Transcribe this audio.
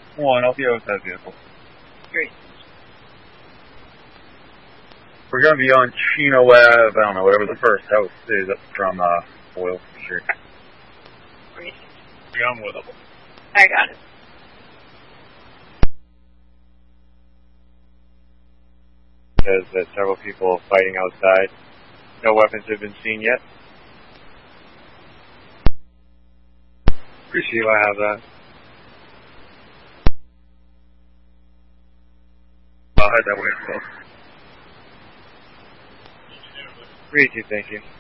One, I'll be out with that vehicle. Great. We're going to be on Chino Ave, I don't know, whatever the first house is up from Oil Street. Great. Yeah, I'm with them. I got it. Says that several people are fighting outside. No weapons have been seen yet. Appreciate I have that. I'll head that way as well. Read you, thank you.